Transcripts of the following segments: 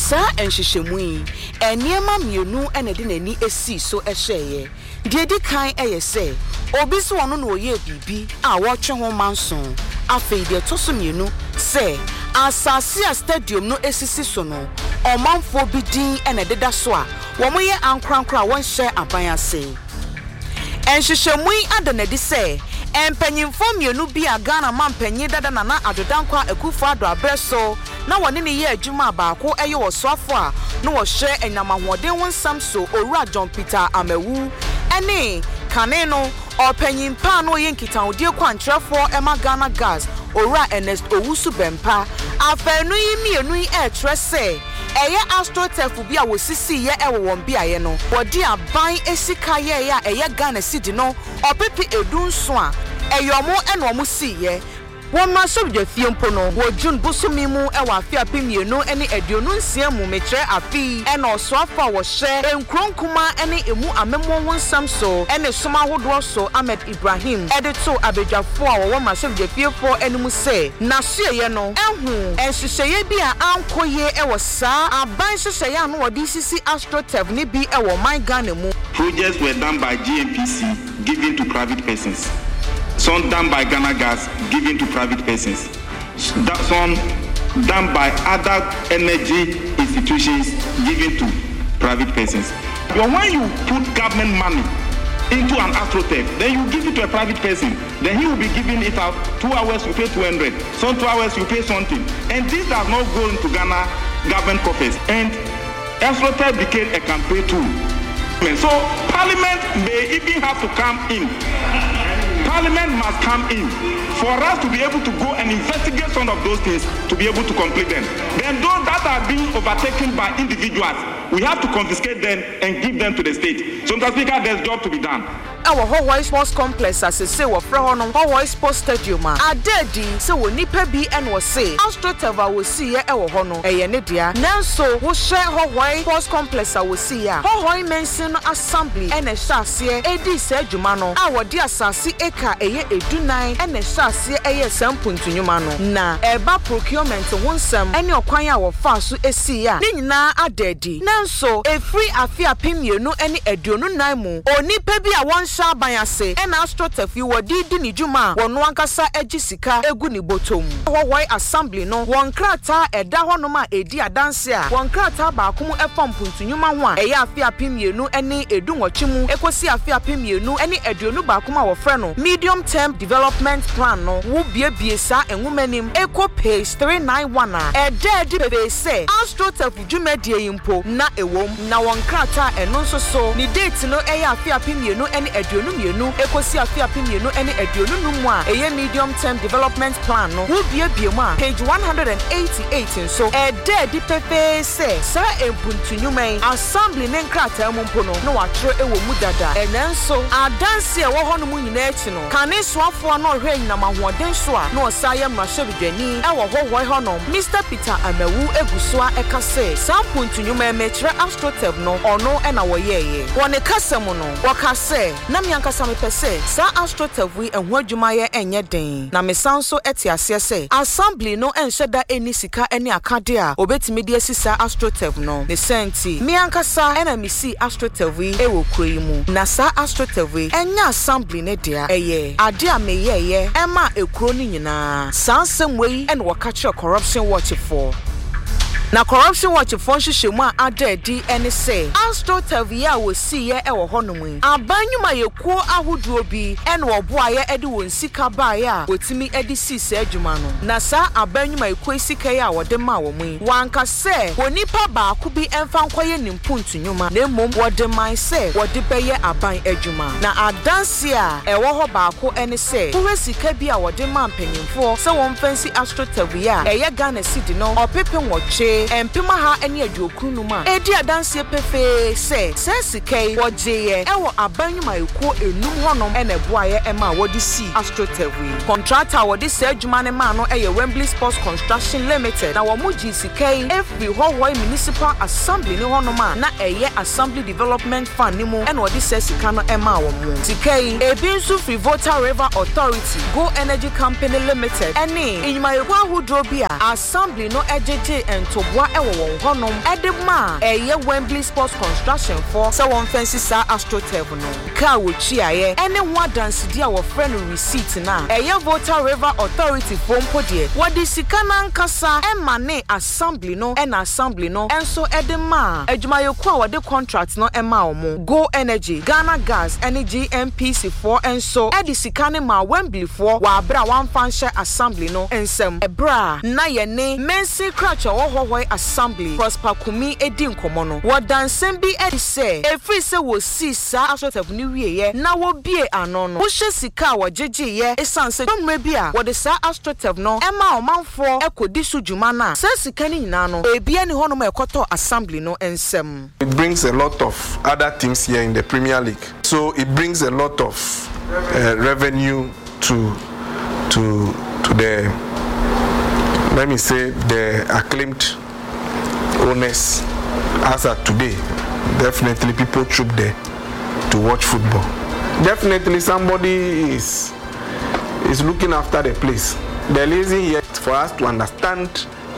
Sa enhyehyemu yi eniema mienu ene de nani esi so ehweye de di kan eyese obi so ono no oye bibi a wotwe ho manson afei de toso mienu se asase a stadium no esisi so no omanfo bi din ene deda so a wo moye ankrankra won hye aban ase enhyehyemu yi adanadi se empanyimfo mienu bi a Ghana mampanyi dada nana adodankwa Akufo-Addo abreso na woni ne ye adwuma baako eye wosoafo a no wo hye enyamahoden wonsam so Owura John Peter Amewu ene kane no opanyimpa no ye nkitahodie kwantrefo ema Ghana Gas Owura Ernest Owusu Bempa afanu yi mienu yi etrese eye astrotef bi a wosisi ye ewo won biaye no wodi aban esika ye ya eye Ghana City no opepe edunso a eyomo eno omo siye won ma sobje fiempo no wo June busumi mu ewa afia pemienu ene aduonu nsia mu metre afi ena osoafa wo hye enkronkuma ene emu amemo wonsam so ene soma hodo so Ahmed Ibrahim edito abedwafo a wo ma sobje fiefo ene mu se na soye no ehu enhyehyeye bi a ankoye ewo saa aban hyehyeye no wodi sisi astrotef ni bi ewo man Ghana mu. Projects were done by GNPC given to private persons. Some done by Ghana Gas, given to private persons. Some done by other energy institutions, given to private persons. But when you put government money into an astrotech, then you give it to a private person. Then he will be giving it out. 2 hours you pay 200. Some 2 hours you pay something. And this does not go into Ghana government coffers. And astrotech became a campaign tool. So Parliament may even have to come in. Parliament must come in for us to be able to go and investigate some of those things to be able to complete them. Then those that are being overtaken by individuals, we have to confiscate them and give them to the state. So, Mr. Speaker, there's job to be done. Our Hawaii Sports Complex as say wa from Hawaii Sports Stadium a dedi se wo nipa bi en wo say astroteva wo see e wo ho no eye ne dia nanso wo share Hawaii Sports Complex a wo see a Hawaii Mention Assembly en ehase edi se adwuma no a wo di asase eka eye edunan en ehase eye sampuntunyuma no na eba procurement wonsam ene okwan a wo fa so esi a ne nyina adedi nanso efri afia pemienu ene aduonu nan mu onipa bi a won Bayase and astrotef you were did ni juma won wankasa egisika egu ni botom Hawaii Assembly no won krata eda honoma edi adanse a won krata ba akomu efam puntunyuma ho a eya afia pemienu ene edu nwochimu ekosi afia pemienu ene aduonu ba akoma wo frɛ no medium term development plan no wo biebie sa enwomanim eko page 391 a eda di bebe se astrotef dwumadie yimpo na ewom na won krata eno nso so ni date no eya afia pemienu ene aduonu mienu ekosi afia pemienu ene aduonu numu a eye medium term development plan no wo biebie mu a page 188 nso eda di pepe se sa empuntunyuman assembly ne nkrata mu mpo no no watro ewo mu dada enenso adanse e wo ho no mu nyina echi no kane soafo no hwe nyina mahoden so a no osaye mrahwebedwani e wo ho no Mr. Peter Amewu egusua ekase sa puntunyuman metre astrotef no ono e na wo yeye wone kasem no wakase na miankasa mepese sa astrotef wi enho adwuma ye enye den na mesanso etiase se assembly no enhyeda eni sika eni akade a obetimi de asisa astrotef no ne senti miankasa ena misi astrotef wi ewo kroyi mu na sa astrotef wi enya assembly ne dia eye ade a meyeye ema ekro ni nyina sansem wi ena wakache corruption watch for na corruption watch for hyehyemu a adedi ene se astrotef ya wo siye e wo honom abanyuma yekuo ahoduo bi ene wo boaye ede won sika baaye a wotimi ede sisi adwuma no na sa abanyuma yekuo sika ya wo de ma wo mu wanka se wonipa baako bi emfa nkoye nimpuntunyuma na emom wo de man se wo de beye aban adwuma na adanse a e wo ho baako ene se wo sika bi a wo de ma mpanyimfo se won fancy astrotef ya eye Ghana City no opepe nwoche empima ha ene adwokru numa edi adanse pefe se sikei wojeye ewo abanyuma ekuo enum honom ene boaye ema wodi si astrotef contractor wodi se adwuma ne ma no eye Wembley Sports Construction Limited na wo muji sikei every Hawaii Municipal Assembly ne honoma na eye Assembly Development Fund ni mu ene wodi se sika no ema wo mu sikei ebinsu Free Volta River Authority Go Energy Company Limited ene enyuma ekuo ahudro bia Assembly no ejeje ento eboa ewo won honom edema eye Wembley Sports Construction for so won fancy sa AstroTurf no ka wo chiaye ene ho adansidi a wo frɛ no receipt na eye Volta River Authority for mpodie wodi sika na nkasa emane assembly no ena assembly no enso edema adwumayeko a wodi contract no ema omo Go Energy Ghana Gas ene GMPC for enso edi sika ne ma Wembley for wa bra wan fanhye assembly no ensem ebra na ye ne Mensi Kracha wo hohoi assembly Prosper Kumi edi nkomo no wodansem bi edi se efri se wo si sa AstroTurf ni wieye na wo bie ano no wo hye sika wo jeje ye esanse domre bi a wo de sa AstroTurf no ema omanfo ekodi so dwuma na sa sika ni nyina no ebia ni hono ma ekoto assembly no ensem. It brings a lot of other teams here in the Premier League, so it brings a lot of revenue to the, let me say, the acclaimed owners. As of today, definitely people troop there to watch football. Definitely somebody is looking after the place. The reason here is for us to understand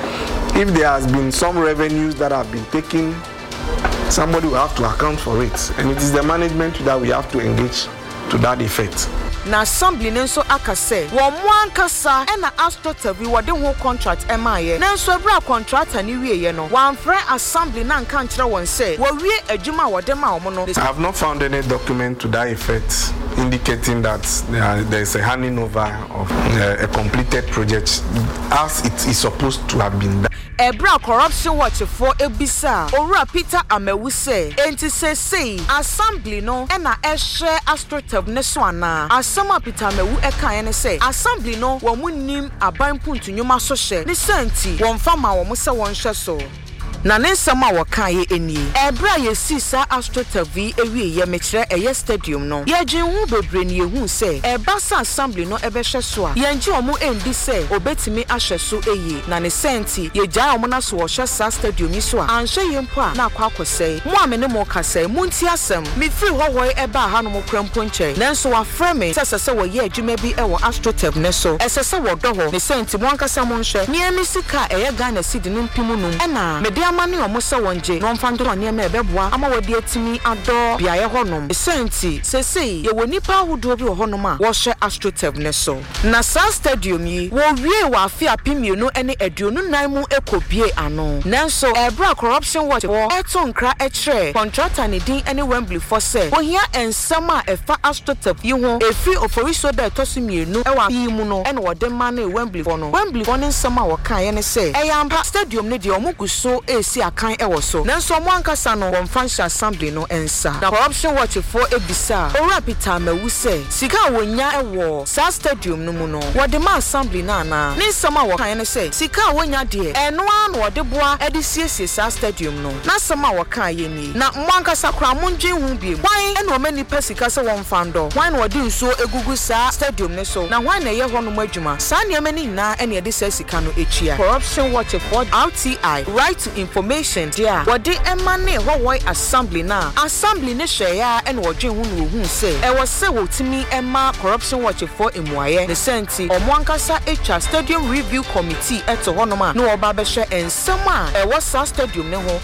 if there has been some revenues that have been taken, somebody will have to account for it, and it is the management that we have to engage to that effect. Na assembly nenso akase wo mo ankasa e na AstroTurf bi wo de ho contract emaye nenso ebra contractor ni wieye no wan frɛ assembly na nka nkyerɛ won se wo wie adwuma wo de ma wo no. I have not found any document to that effect indicating that there is a handing over of a completed project as it is supposed to have been done. Ebra corruption watch for ebisa Owura Peter Amewu say enti say assembly no e na ehwe AstroTurf ne so ana asama Peter Amewu e kan ne say assembly no wo munim aban puntu nyuma so hye ne santi won fama wo mo se won hye so na ne nsama wo kan ye eni ebra ye si sa AstroTurf vi ewie ye mekire eye stadium no ye dwen hu bebre ne hu say eba sa assembly no ebe hye so a ye ngi omo endi say obetimi ahye so eyi na ne senti ye gya omo na so wo hye sa stadium yi so a anhye ye mpo a na akwa akosai mo amene mo kasai munti asem me free hohoi eba ha no mo krempo nche nanso wa frame sese wo ye adwuma bi e wo AstroTurf ne so esese wo do ho ne senti mo ankasa mo nhye ne emisika eye Ghana cedi no mpimu num ena me amani omo se wonje no mfandoro ne me beboa ama wodi atimi ado biaye honom esenti sesei ye woni pa hodo bi honom a wo hye AstroTurf ne so na sa stadium yi wo wie wa afi apimienu ene aduonu nan mu ekobie ano nanso ebra corruption watch wo eto nkra ekire contractor ne din ene Wembley for say wo hia ensam a efa AstroTurf yi ho efi oforiso da etosumienu e wa yi mu no ene wo de ma na Wembley for no Wembley for ne ensam a wo kan ye ne say eyampa stadium ne de omuguso si akan ewo so nanso mo ankasa no won fancy assembly no ensa na corruption watch for ebisa Owura Peter Amewu say sika wonya ewo sa stadium no mu no wode ma assembly na na ne nsama wo kan ne say sika wonya de eno an wode boa ede siesie sa stadium no na sama wo kan ye ni na mo ankasa kra mo ndwen hu bi wan ene o mani pesika se won fando wan wode nso egugu sa stadium ne so na wan na ye ho no mo adwuma sa ne mani na ene ede sa sika no echia corruption watch for RTI right to information dia wodi emane hohoi assembly na assembly ne hwea ene wodwen hu say e wo se wotimi ema corruption watch for emuaye ne senti omo ankasa echa stadium review committee eto honoma no oba be hwe ensem a e wo sa stadium ne ho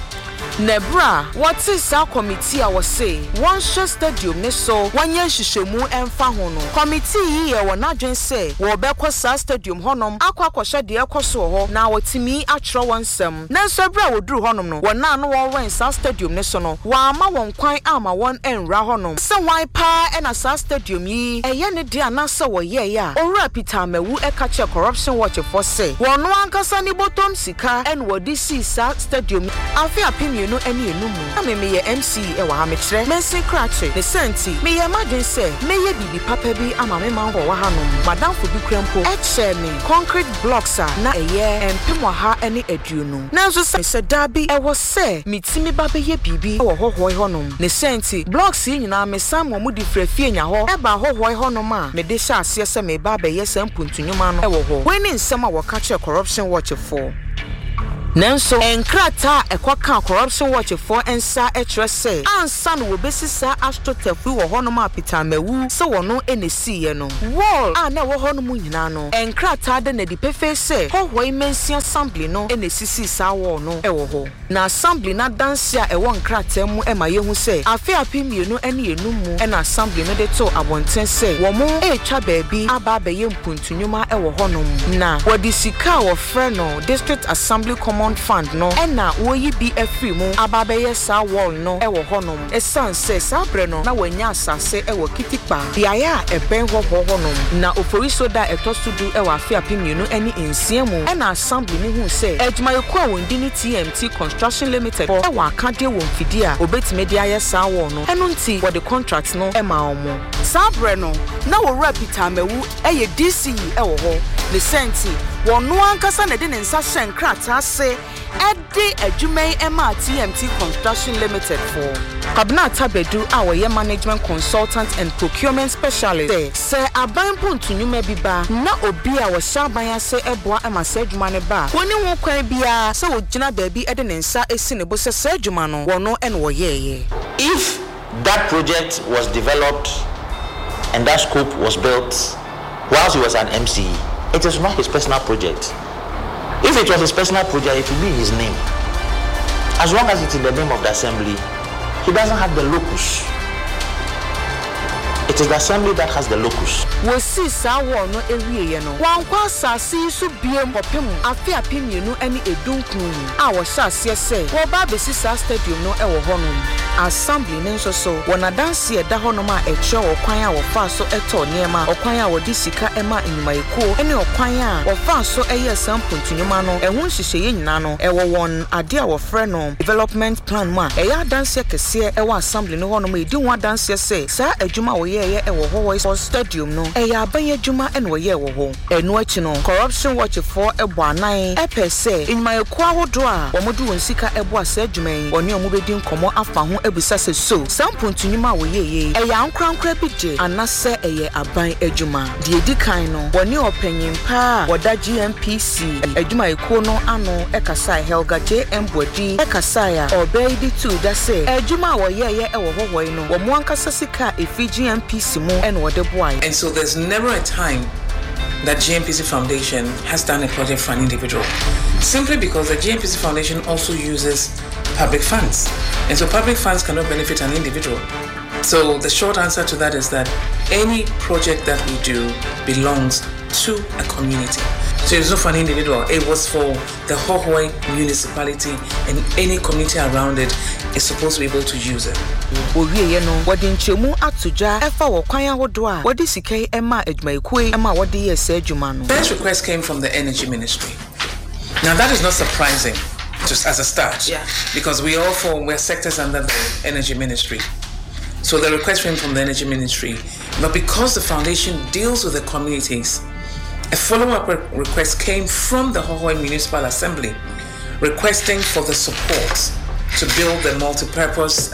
Nebra, what is our committee? I was say, one share stadium ne so, 1 year shishemu emfa hono. Committee ye wona dwen say, wo bekọ sa stadium honom, akwa kwahye de ekoso ho, na wotimi atro wonsem. Na so bra woduru honom no, wona no won wen sa stadium ne so no, wa ama won kwan ama won enra honom. Se wan pa e na sa stadium yi, eye ne de anase wo ye ya. Owura Peter Amewu e ka che corruption watch for say, wono ankasa ni bottom sika en wodi si sa stadium. Afi apimi no eni enumu ame me ye MC e wa ha me kire Mensi Krache ne senti me ye madwen se me ye bibi papa bi ama me man ho wa ha no madam fo bi krempo e che me concrete blocks na eye empemo ha eni aduonu na nso se dabi e wo se mitimi ba be ye bibi wo hohoi honom ne senti blocks yi nyina me sam mo di frafie nya ho e ba hohoi honom a me de sha ase se me ba be ye sam puntunyuma no e wo ho weni nsem a wo ka che corruption watch for Nanso enkrata ekwa corruption watch for ensa etre say ansa no wobesi sa astrotefu wo hono ma pitamawu se wono enesi ye no wall na wo hono mu nyina no enkrata de na di pefe say hohoi mensi assembly no enesisi sa wall no ewo ho na assembly na dance a ewo nkrata mu ema ye hu say afi apimienu ene enum mu na assembly no de to abonten say wo mo etwa baabi aba abaye mpuntunyuma ewo hono na wodi sika wo frɛ no district assembly common fund no na wo yi bi afri mu aba abaye sa wall no ewo hono esan say sa bre no na wanya asase ewo kitikpa biaya eben hono na oforiso da etosudu ewo afi apimienu ene ensia mu na assembly ni hu say adwumayeko a wondi ni TMT Construction Limited ewo akade wo mfidi a obetime dia ya sa wall no eno nti wo the contract no ema omo sa bre no na wo rapitamawu eye DC ewo ho the senti wonu ankasa na de nsa hye nkrata ase ede adwumai ema TMT Construction Limited for Kabna Tabedu our management consultant and procurement specialist say aban pontunyuma biba na obi a wo shaban ase eboa ema se adwuma ne ba woni wo kwan bia se wo gina baabi ede nsa esi ne bo se adwuma no wono ene wo yeye. If that project was developed and that scope was built whilst he was an MC, it is not his personal project. If it was his personal project, it would be his name. As long as it's in the name of the assembly, he doesn't have the locus. It is the assembly that has the locus. We see sawo no ewie no. Wankwa asase so biem popem afi apimienu ani edunkun a wo hyase say wo ba besi sa stadium no e wo hono. Assembly ne nso so wona dance e da hono ma e kye wo kwan a wo fa so eto niema okwan a wo di sika ema enyimayeko ene okwan a wo fa so eye sampontunyuma no e hu hyehyeye nyina no e wo won ade a wo frɛ no development plan ma e ya dance kese e wo assembly no hono ma e di ho dance say sa adwuma wo ye e wo ho wo stadium no e ya ban adwuma ene wo ye wo ho enu achi no corruption watch for ebo anan e pese enyimayeko ahodo a wo modu won sika ebo asa adwuma yi woni omo bedi nkomo afa ho ebisa se so sampontunyuma wo ye e ya nkrankra bije anase eye aban adwuma de edikan no woni opanyin pa woda GMPC adwumayeko no ano ekasa Helga JM Bodi ekasa ya obeidi tu da se adwuma wo ye e wo hohoi no wo mo ankasa sika efi GMPC mu en wo de boy. And so there's never a time that GMPC Foundation has done a project for an individual, simply because the GMPC Foundation also uses public funds, and so public funds cannot benefit an individual. So the short answer to that is that any project that we do belongs to a community. So it's not for an individual, it was for the Hohoe municipality, and any community around it is supposed to be able to use it. Owie no wodi nchemu atuja efa wo kwan ahodo a wodi sikai ema adwumayekoi ema wodi ye se adwuma no. First request came from the Energy Ministry. Now that is not surprising, just as a start, because we're sectors under the Energy Ministry. So the request came from the Energy Ministry, but because the foundation deals with the communities, a follow-up request came from the Hohoe Municipal Assembly, requesting for the support to build the multi-purpose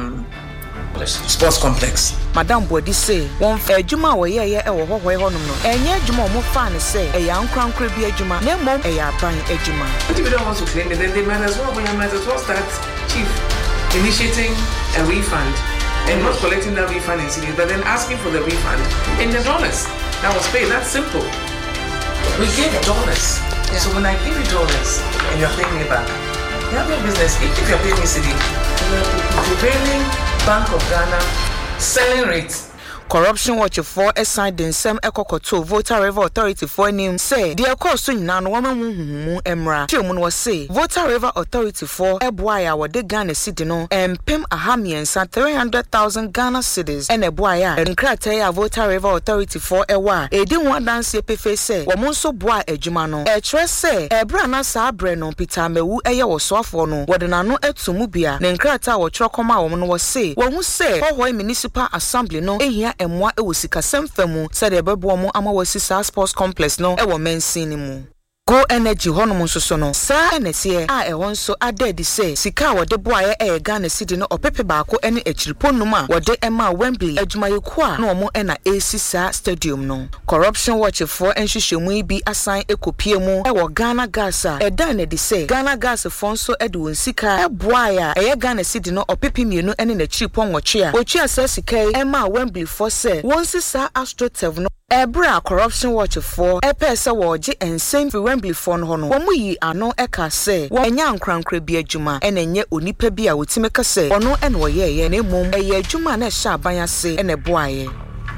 sports complex. Madam Bodi say one adwuma wo ye e wo Hohoe honum no enye adwuma mo fa ne say e ya nkrankra bi adwuma na mom e ya ban adwuma. If you don't want to claim it, then they might as well start, Chief, initiating a refund and not collecting that refund in cities, but then asking for the refund in the dollars that was paid. That's simple. We gave dollars. So when I give you dollars and you're paying me back, you have no business. If you're paying me cedi, the prevailing Bank of Ghana selling rate. Corruption watch for aside den sem ekokoto Volta River Authority for nim say the cost nyina no woman huhu emra twemu no say Volta River Authority for eboya wo de Ghana cedi no empem ahamiensa 300,000 Ghana cedis and eboya nkrata ya Volta River Authority for ewa edi ho dance pefe say wo monso boa adwuma no e kire say ebra na sa abre no pitamawu eye wo soafo no wo de nano atumu bia ne nkrata wo kire koma wo no wo say wo hu say Hohoe Municipal Assembly no ehia emwa e wo sika semfa mu said ebebo mo ama wo sisa sports complex no e wo mensin ni mu. Go Energy honom nso so no saa enetie a ɛwɔ nso adedi sɛ sika a wɔde boaeɛ ɛyɛ Ghana cedi no ɔpepe baako ɛne akyiriponum a wɔde ɛma Wembley adwumayɛku a na wɔn ɛna AC saa stadium no. Corruption Watch for nhwehwɛmu yi bi asan ekopie mu ɛwɔ Ghana Gas a ɛda na de sɛ Ghana Gas fo nso ɛde wɔn sika ɛboaeɛ a ɛyɛ Ghana cedi no ɔpepe mienu ɛne n'akyiripon wɔtwe a wɔtwe saa sika yi ɛma Wembley fo sɛ wɔn sisa AstroTurf no Ebra Corruption Watch for epese woje ensem fi Wembley for no no womu yi ano eka se wo enya ankrankra bi adwuma enenye onipa bi a wotime ka se ono ene wo ye na emom eye adwuma na hye aban ase ene boaye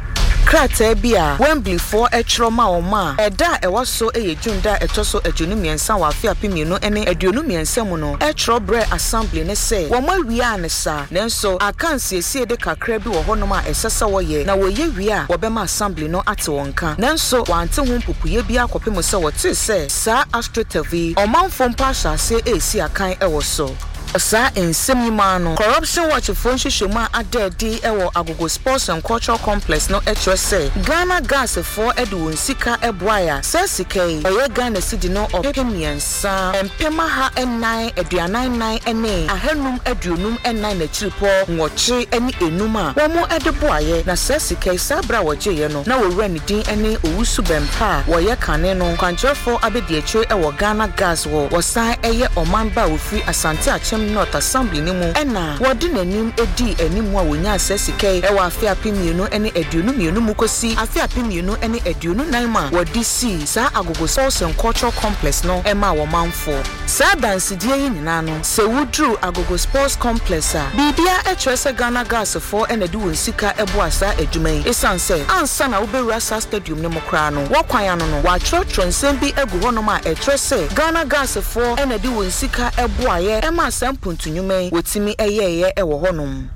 krata bi a Wembley for etro ma o ma eda ewo so eye junda etoso adwunu miensa wa afia pemienu ene aduonu miensa mu no etro bre assembly ne se wo ma wia ne sa nenso akanse esie de kakra bi wo honom a esesa wo ye na wo ye wia wo be ma assembly no ate wonka nenso wante ho popuye bi akopem se wo te se sa AstroTurf omanfo mpa hyase esi akan ewo so Sa Ensemimano Corruption Watch for Shishuma Adedi Ewo Agogo Sports and Cultural Complex no HSA Ghana Gas for Edwin Sika Ebwaya Sesike Oye Ghana Cedi no Opemian Sa Empema Ha N9 Eduanai Ene Ahenum Edunum N9 Nechipo Ngochi Eni Enuma Womo Edeboye na Sesike Sabra Waje no na wo reni din ene Owusu Bempa Woye Kane no Kwantrefo Abediacho Ewo Ghana Gas wo Wosan Eye Omanba wo free Asante Achem North Assembly ni mu ena wodi nanim edi animu a wonya asesike e wa afia pemienu ene aduonu mienu mu kosi afia pemienu ene aduonu nan ma wodi si sa Agogo Sports and Cultural Complex no e ma wo manfo sa dansidie yi nyina no se wudru Agogo Sports Complex a bibia etwese Ghana Gas for ene de wonsika ebo asa adwuman esanse ansa na wo bewura sa stadium ne mokra no wo kwan ano no wa trotro nsem bi egu hono ma etwese Ghana Gas for ene de wonsika ebo aye e ma puntunyume wotimi eyeye ewo honum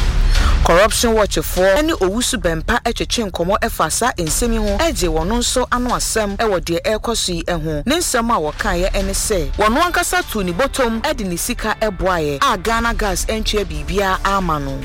Corruption Watch for any Owusu Bempa etwetwe nkomo efasa ensemi ho eje wono nso ano asem ewo de ekoso yi eho ne nsem a wokan ye ene se wono ankasa tu ni bottom edi ni sika eboaye a Ghana Gas entwe bibia ama no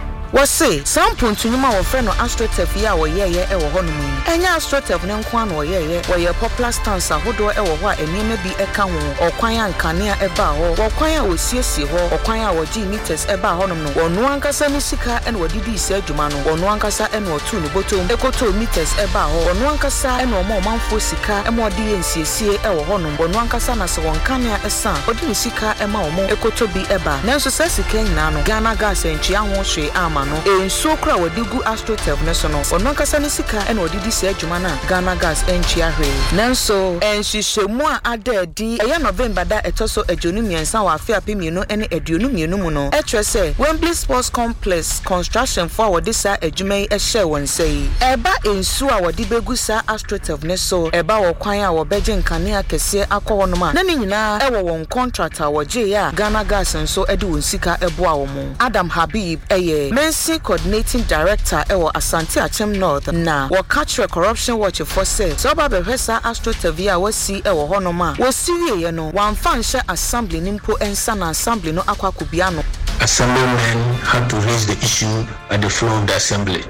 Wose sampuntunyuma wo frɛ no AstroTurf ya wo yeye ewo honum enya AstroTurf ne nko an wo yeye wo ye popular stance ahodo ewo ho a enema bi eka ho okwan ankanea eba ho wo kwan a wosiesie ho okwan a wo G meters eba honum no wono ankasa ni sika ene wodidi ise adwuma no wono ankasa ene otu ni botom ekoto meters eba ho wono ankasa ene omanfo sika ema odi ensiesie ewo honum wono ankasa na se wonkanea esa odi ni sika ema omo ekoto bi eba nanso se sika nyina no Ghana Gas entwe ho hwe ama no enso kra wadigu AstroTurf ne so no ono kasa ne sika ene odidi se adwuma na Ghana Gas enchi ahwe nanso enhihwemu a adadi eya November da etoso adwonu miensa wa afia pemienu ene aduonu mienu mu no etwese Wembley Sports Complex construction for wodisa adwuma yi ehye wonsei eba ensu a wodi begu sa AstroTurf ne so eba wo kwan a wo beje nkane akese akọ no ma na ne nyina ewo won contractor woje ya Ghana Gas nso ede won sika eboa wo mu Adam Habib eye Coordinating Director ewo Asante Achem North na wakatre Corruption Watch for say so ba behwesa AstroTurf a wasi ewo honoma wosiwie ye no wamfa nhye assembly nimpo ensa na assembly no akwakobia no Assemblymen had to raise the issue at the floor of the assembly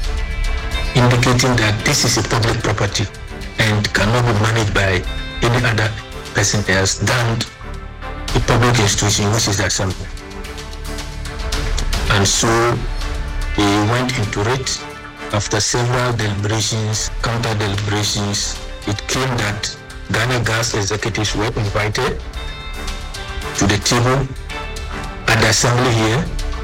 indicating that this is a public property and cannot be managed by any other person else than a public institution, which is the assembly. And so we went into it. After several deliberations, counter deliberations, it came that Ghana Gas executives were invited to the table at the assembly here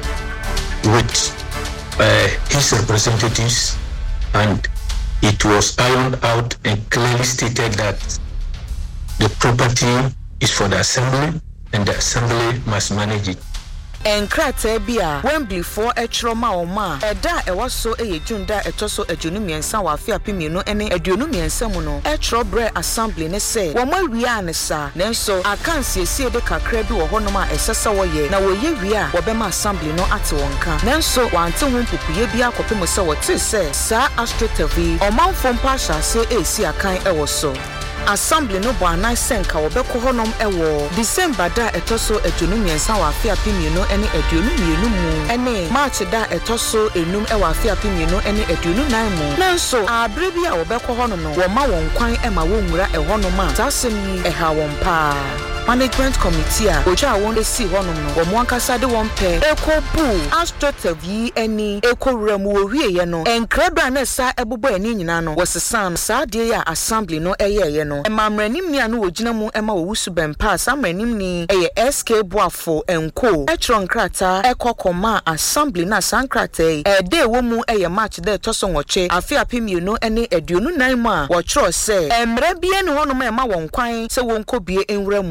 with his representatives, and it was ironed out and clearly stated that the property is for the assembly and the assembly must manage it. Enkrate bia Wembley for etroma oma eda ewaso junda etoso adwunu miensa wa afia pemienu ene aduonu miensa mu no etro bre assembly ne se wo ma wia ne sa nenso akanse esie de kakra bi wo honom a esesa wo ye na wo ye wia wo be ma assembly no ate wonka nenso wante ho popuye bi akopem se wo te se sa AstroTurf omanfo mpa hyase esi akan ewo so assembly no bo anan senka wobekọ honom ewo December da etoso adwunu miensa wa afia pimienu ene adwunu mienu mu ene March da etoso enum ewa afia pimienu ene adwunu nan mu nanso abre bi a wobekọ honom no wo ma won kwan ema wo nwura ehonom a tasem yi eha won pa Management Committee a oja won esi honom no wo ankasa de won pe ekobu astrotev eni ekorem wo wieye no enkrebra na sa ebobo ani nyina no wosesan sa de ya assembly no eyeye no emamranim ni anu wogina mu ema wo wusu bempa samranim ni eye SK Boafo enko etron krata ekokoma assembly na sankrata de wo mu eye match de toso nwoche afi apimie no ene aduonu nan mu a wo chro se emre bie ne honom ema won kwan se won kobie enwura